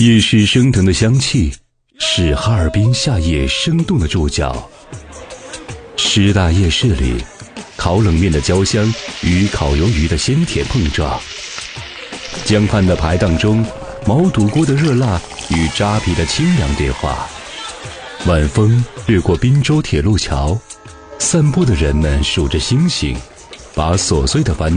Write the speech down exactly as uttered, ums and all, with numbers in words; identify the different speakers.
Speaker 1: 夜市升腾的香气是哈尔滨夏夜生动的注脚。师大夜市里，烤冷面的焦香与烤鱿鱼的鲜甜碰撞，江畔的排档中，毛肚锅的热辣与扎皮的清凉对话。晚风掠过滨州铁路桥，散步的人们数着星星，把琐碎的烦恼